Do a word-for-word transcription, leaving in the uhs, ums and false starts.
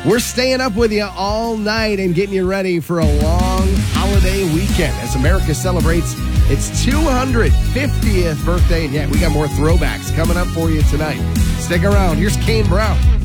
We're staying up with you all night and getting you ready for a long holiday weekend as America celebrates its two hundred fiftieth birthday. And yeah, we got more throwbacks coming up for you tonight. Stick around. Here's Kane Brown.